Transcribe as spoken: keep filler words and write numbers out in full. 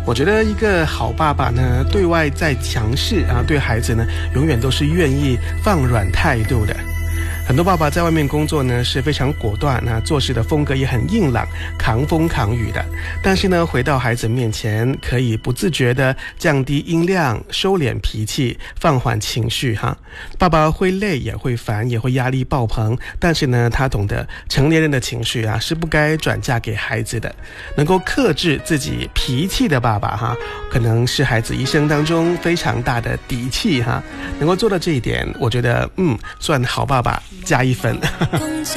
我觉得一个好爸爸呢，对外再强势啊，对孩子呢，永远都是愿意放软态度的。很多爸爸在外面工作呢是非常果断，那做事的风格也很硬朗，扛风扛雨的。但是呢，回到孩子面前，可以不自觉地降低音量，收敛脾气，放缓情绪哈。爸爸会累，也会烦，也会压力爆棚，但是呢，他懂得成年人的情绪啊是不该转嫁给孩子的。能够克制自己脾气的爸爸哈，可能是孩子一生当中非常大的底气哈。能够做到这一点，我觉得嗯，算好爸爸加一分。